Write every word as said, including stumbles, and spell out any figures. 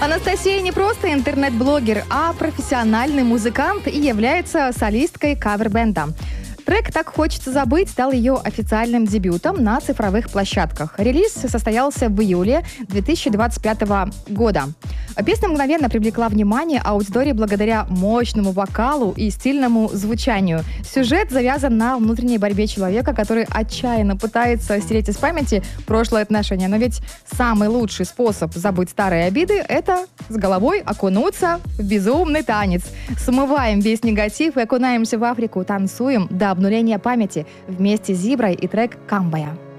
Анастасия не просто интернет-блогер, а профессиональный музыкант и является солисткой кавер-бенда. Трек «Так хочется забыть» стал ее официальным дебютом на цифровых площадках. Релиз состоялся в июле две тысячи двадцать пятого года. Песня мгновенно привлекла внимание аудитории благодаря мощному вокалу и стильному звучанию. Сюжет завязан на внутренней борьбе человека, который отчаянно пытается стереть из памяти прошлые отношения. Но ведь самый лучший способ забыть старые обиды – это с головой окунуться в безумный танец. Смываем весь негатив и окунаемся в Африку, танцуем до обнуления памяти вместе с Зиброй и трек «Камбая».